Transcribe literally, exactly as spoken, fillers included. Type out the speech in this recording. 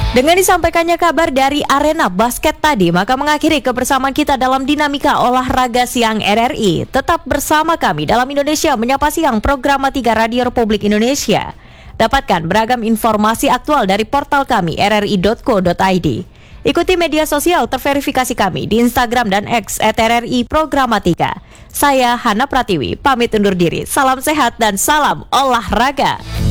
Dengan disampaikannya kabar dari arena basket tadi, maka mengakhiri kebersamaan kita dalam dinamika olahraga siang R R I. Tetap bersama kami dalam Indonesia Menyapa Siang, program tiga Radio Republik Indonesia. Dapatkan beragam informasi aktual dari portal kami r r i dot co dot i d. Ikuti media sosial terverifikasi kami di Instagram dan X at R R I Programatika. Saya Hana Pratiwi, pamit undur diri. Salam sehat dan salam olahraga.